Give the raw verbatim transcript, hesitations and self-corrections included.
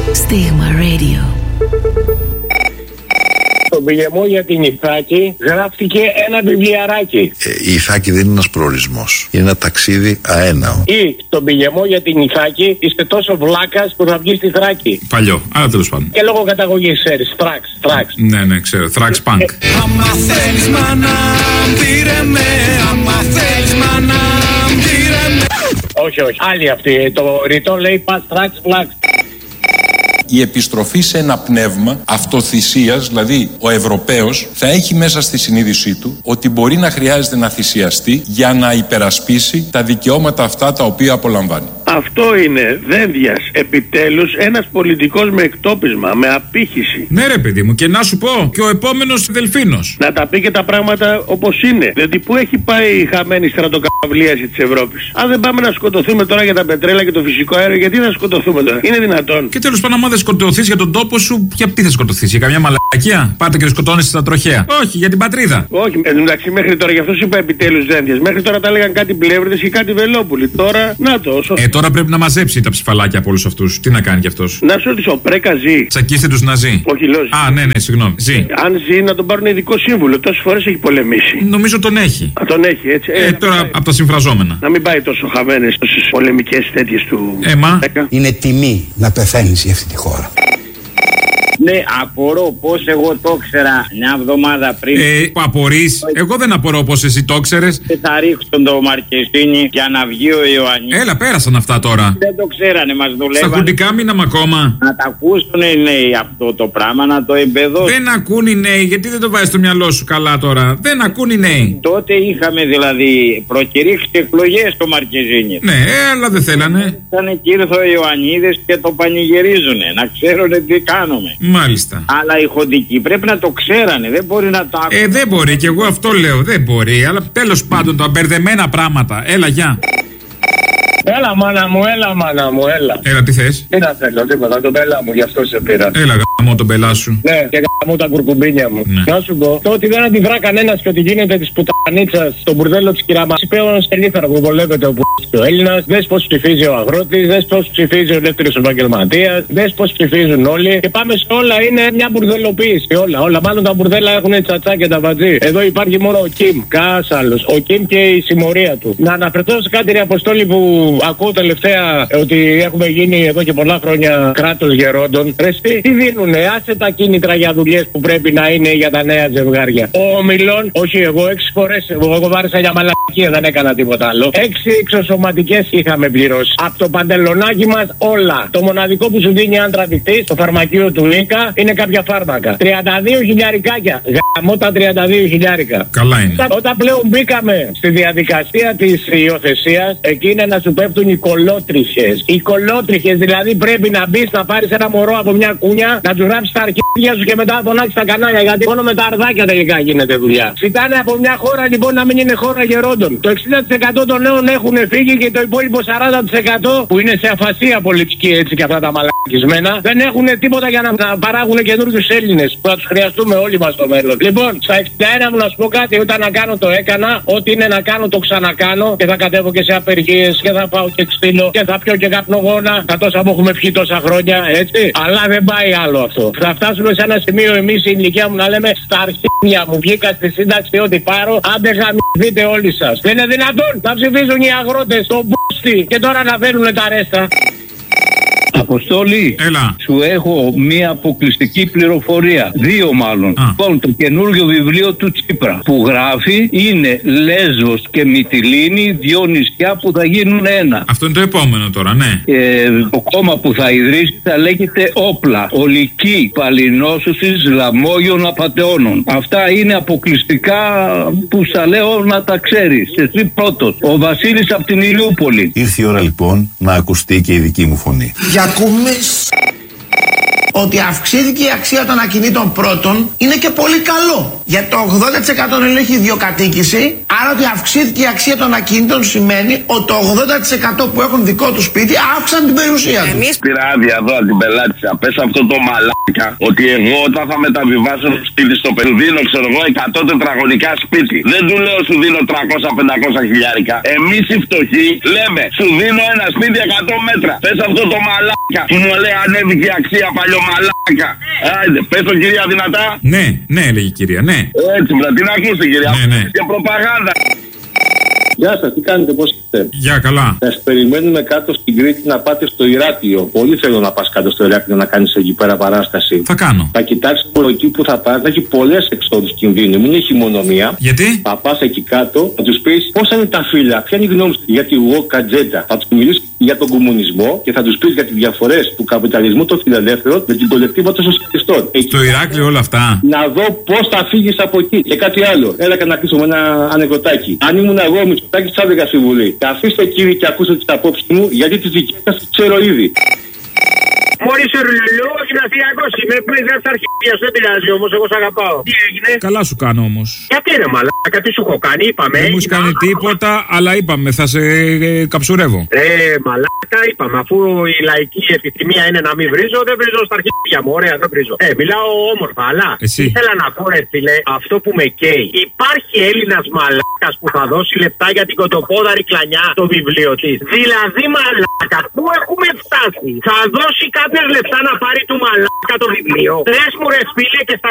Στίγμα Radio. Στον πηγεμό για την Ιθάκη γράφτηκε ένα βιβλιαράκι. Ε, η Ιθάκη δεν είναι ένας προορισμός. Είναι ένα ταξίδι αέναο. Ή στον πηγεμό για την Ιθάκη είστε τόσο βλάκας που θα βγει στη Θράκη. Παλιό, αλλά τέλος πάντων. Και λόγω καταγωγής, ξέρεις. Θράξ, Θράξ. Ναι, ναι, ξέρω. Θράξ Πανκ. Άμα θέλεις μάνα, πήρε με. Άμα θέλεις μάνα, πήρε με. Όχι, όχι. Άλλη αυτή. Το ρητό λέει πας Θράξ, Φλάξ. Η επιστροφή σε ένα πνεύμα αυτοθυσίας, δηλαδή ο Ευρωπαίος θα έχει μέσα στη συνείδησή του ότι μπορεί να χρειάζεται να θυσιαστεί για να υπερασπίσει τα δικαιώματα αυτά τα οποία απολαμβάνει. Αυτό είναι δένδιας, επιτέλους ένας πολιτικός με εκτόπισμα, με απήχηση. Ναι ρε παιδί μου, και να σου πω και ο επόμενος Δελφίνος. Να τα πει και τα πράγματα όπως είναι. Δηλαδή πού έχει πάει η χαμένη στρατοκαυλίαση της Ευρώπης. Αν δεν πάμε να σκοτωθούμε τώρα για τα πετρέλα και το φυσικό αέριο, γιατί να σκοτωθούμε τώρα. Είναι δυνατόν. Και τέλος πάντων, άμα δεν σκοτωθείς για τον τόπο σου, για τι θα σκοτωθείς, για καμιά μαλακία. Πάτε και σκοτώνεσαι στα τροχαία. Όχι, για την πατρίδα. Όχι, εντάξει, μέχρι τώρα, γι' αυτό σου είπα επιτέλους δένδιας. Μέχρι τώρα τα έλεγαν κάτι Πλεύριδες και κάτι Βελόπουλοι. Τώρα, να το. Σωστό. Ε, τώρα πρέπει να μαζέψει τα ψηφαλάκια από όλους αυτούς. Τι να κάνει κι αυτός. Να σου ρωτήσω, Πρέκα ζει. Τσακίστε τους να ζει. Όχι, λέω. Α, ναι, ναι, συγγνώμη. Ζει. Αν ζει, να τον πάρουν ειδικό σύμβουλο. Τόσες φορές έχει πολεμήσει. Νομίζω τον έχει. Α, τον έχει, έτσι. Ε, ε τώρα από τα συμφραζόμενα. Να μην πάει τόσο χαμένες, τόσες πολεμικές τέτοιες του. Ε, μα. Είναι τιμή να πεθαίνεις για αυτή τη χώρα. Ναι, απορώ πως εγώ το ήξερα μια εβδομάδα πριν. Ε, απορείς. Εγώ δεν απορώ πως εσύ το ξέρες. Και θα ρίξουν το Μαρκεζίνη για να βγει ο Ιωαννίδης. Έλα, πέρασαν αυτά τώρα. Δεν το ξέρανε, μας δουλεύαν. Στα χουντικά μείναμε ακόμα. Να τα ακούσουν οι νέοι αυτό το πράγμα, να το εμπεδώσουν. Δεν ακούν οι νέοι, γιατί δεν το βάζεις στο μυαλό σου καλά τώρα. Δεν ακούν οι νέοι. Τότε είχαμε δηλαδή προκηρύξει εκλογές στο Μαρκεζίνη. Ναι, ε, αλλά δεν θέλανε. Ήταν και ήρθε ο Ιωαννίδης και το πανηγυρίζουνε. Να ξέρουν τι κάνουμε. Μάλιστα. Αλλά οι χοντικοί πρέπει να το ξέρανε. Δεν μπορεί να το ακούσει. Ε, δεν μπορεί, και εγώ αυτό λέω. Δεν μπορεί. Αλλά τέλος πάντων, τα μπερδεμένα πράγματα. Έλα, γεια. Έλα, μάνα μου, έλα, μάνα μου, έλα. Έλα, τι θες? Τι να θέλω, τίποτα, τον πελά μου, γι' αυτό σε πήρα. Έλα, γαμώ τον πελά σου. Ναι, και γαμώ τα κουρκουμπίνια μου. Ναι. Να σου πω, το ότι δεν αντιδρά κανένα και ότι γίνεται τη πουτανίτσα στο μπουρδέλο τη κυραμάς. Πλέον σε λίθαρα που βολεύεται ο ο Έλληνα, δες πως ψηφίζει ο αγρότης, δες πως ψηφίζει ο ελεύθερος επαγγελματίας, δες πως ψηφίζουν όλοι. Και πάμε σε όλα, είναι μια μπουρδελοποίηση. Όλα, όλα. Μάλλον τα μπουρδέλα έχουν τσατσά και τα βατζή. Εδώ υπάρχει μόνο ο Κιμ, κάσα άλλος. Ο Κιμ και η συμμορία του. Να αναφερθώ σε κάτι, ρε Αποστόλη, που ακούω τελευταία ότι έχουμε γίνει εδώ και πολλά χρόνια κράτος γερόντων. Ρε, τι δίνουνε, άσε τα κίνητρα για δουλειές που πρέπει να είναι για τα νέα ζευγάρια. Ο Μιλών, όχι εγώ, έξι φορές εγώ, εγώ βάρισα για μαλακία, δεν έκανα τίποτα άλλο. Έξι εξωσωματικές είχαμε πληρώσει. Από το παντελονάκι μας όλα. Το μοναδικό που σου δίνει άντρα δεικτής, το φαρμακείο του Λίκα, είναι κάποια φάρμακα. τριάντα δύο χιλιαρικάκια. Γαμώ τα τριάντα δύο χιλιάρικα. Καλά είναι. Όταν πλέον μπήκαμε στη διαδικασία της υιοθεσίας, εκεί είναι να σου πέφτουν οι κολότριχες. Οι κολότριχες, δηλαδή πρέπει να μπεις, να πάρεις ένα μωρό από μια κούνια, να του γράψεις τα αρχίδια σου και μετά να φωνάξεις τα κανάλια. Γιατί μόνο με τα αρδάκια τελικά γίνεται δουλειά. Ζητάνε από μια χώρα λοιπόν να μην είναι χώρα γερόντων. Το εξήντα τοις εκατό των νέων έχουν φύγει και το υπόλοιπο σαράντα τοις εκατό που είναι σε αφασία πολιτική έτσι και αυτά τα μαλακισμένα δεν έχουν τίποτα για να, να παράγουν καινούριους Έλληνες που θα τους χρειαστούμε όλοι μας στο μέλλον. Λοιπόν, στα εξήντα ένα μου να σου πω κάτι, όταν να κάνω το έκανα, ό,τι είναι να κάνω το ξανακάνω και θα κατέβω και σε απεργίες και θα πάω και ξύλο και θα πιω και καπνογόνα. Τα τόσα που έχουμε πιει τόσα χρόνια, έτσι. Αλλά δεν πάει άλλο αυτό. Θα φτάσουμε σε ένα σημείο εμείς η ηλικία μου να λέμε στα αρχίδια μου βγήκα στη σύνταξη ό,τι πάρω. Άντε γαμηθείτε όλοι σας. Δεν είναι δυνατόν να ψηφίζουν οι αγρότες τον μπούστι και τώρα να φέρουν τα ρέστα. Αποστόλη, έλα. Σου έχω μία αποκλειστική πληροφορία. Δύο μάλλον. Α. Λοιπόν, το καινούργιο βιβλίο του Τσίπρα που γράφει είναι Λέσβος και Μυτιλήνη, δύο νησιά που θα γίνουν ένα. Αυτό είναι το επόμενο τώρα, ναι. Ε, το κόμμα που θα ιδρύσει θα λέγεται Όπλα. Ολική Παλινόσωσης Λαμόγιων Απατεώνων. Αυτά είναι αποκλειστικά που σα λέω να τα ξέρεις. Εσύ πρώτος. Ο Βασίλης από την Ηλιούπολη. Ήρθε η ώρα λοιπόν να ακουστεί και η δική μου φωνή. Για κούμες. ότι αυξήθηκε η αξία των ακινήτων πρώτων είναι και πολύ καλό. Γιατί το ογδόντα τοις εκατό δεν έχει ιδιοκατοίκηση, άρα ότι αυξήθηκε η αξία των ακινήτων σημαίνει ότι το ογδόντα τοις εκατό που έχουν δικό του σπίτι αύξησαν την περιουσία του. Εμείς πήρα άδεια εδώ από την πελάτησα. Πες αυτό το μαλάκα ότι εγώ όταν θα μεταβιβάσω το σπίτι στο παιδί, δίνω ξέρω εγώ εκατό τετραγωνικά σπίτι. Δεν του λέω σου δίνω τριακόσια πεντακόσια χιλιάρικα. Εμείς οι φτωχοί λέμε σου δίνω ένα σπίτι εκατό μέτρα. Πες αυτό το μαλάκα που μου λέει ανέβηκε η αξία παλιό μαλάκα. Άιντε, πες το κυρία δυνατά. Ναι, ναι, έλεγε η κυρία, ναι. Έτσι, μπρα, την ακούστε κυρία. Ναι, ναι. Και προπαγάνδα. Γεια σας, τι κάνετε, πώς είστε? Γεια, καλά. Θα σας περιμένουμε κάτω στην Κρήτη να πάτε στο Ηράκλειο. Πολύ θέλω να πας κάτω στο Ηράκλειο να κάνεις εκεί πέρα παράσταση. Θα κάνω. Θα κοιτάξεις από εκεί που θα πας, θα έχει πολλές εξόδους κινδύνου. Μην έχει μόνο μία. Γιατί? Θα πας εκεί κάτω, θα τους πεις πόσα είναι τα φύλλα, ποια είναι η γνώμη σου για τη γοκατζέτα. Θα τους μιλήσεις για τον κομμουνισμό και θα τους πεις για τις διαφορές του καπιταλισμού των φιλελεύθερων με την κολεκτίβα των σοσιαλιστών. Στο Ηράκλειο όλα αυτά. Να δω πώς θα φύγεις από εκεί. Και κάτι άλλο. Έλα και να κλείσω με ένα ανεκδοτάκι. Αν ήμουν εγώ Μητσοτάκης, θα έλεγα στη Βουλή. Καθίστε κύριοι και ακούστε τις απόψεις μου, γιατί τις δικές σας τις ξέρω ήδη. Μόλις ο Ρουλουλού, ο γυμναστιακός είμαι, πριν δεν στα αρχίδια σου, δεν πειράζει όμως, εγώ σ' αγαπάω. Τι έγινε? Καλά σου κάνω όμως. Γιατί ρε μαλάκα, τι σου έχω κάνει, είπαμε. Δεν μου έχει κάνει τίποτα, αλλά είπαμε, θα σε ε, καψουρεύω. Ε, μαλάκα, είπαμε, αφού η λαϊκή επιθυμία είναι να μην βρίζω, δεν βρίζω στα αρχίδια μου, ωραία, δεν βρίζω. Ε, μιλάω όμορφα, αλλά εσύ. Ήθελα να πω ρε φίλε, αυτό που με καίει. Υπάρχει Έλληνας μαλάκας που θα δώσει λεφτά για την κοντοπόδαρη κλανιά στο βιβλίο της. Δηλαδή μαλάκα, πού έχουμε φτάσει. Θα δώσει κάποιες λεφτά να πάρει του μαλάκα το βιβλίο. Λες μου ρε φίλε και στα